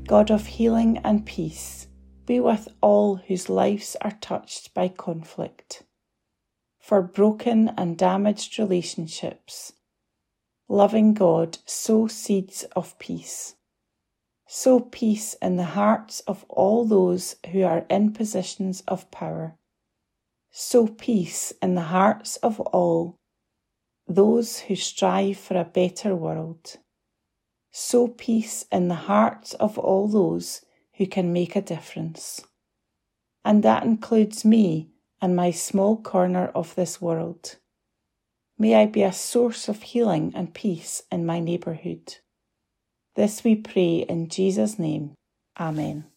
God of healing and peace, be with all whose lives are touched by conflict. For broken and damaged relationships, loving God, sow seeds of peace. Sow peace in the hearts of all those who are in positions of power. Sow peace in the hearts of all those who strive for a better world. Sow peace in the hearts of all those who can make a difference. And that includes me and my small corner of this world. May I be a source of healing and peace in my neighbourhood. This we pray in Jesus' name. Amen.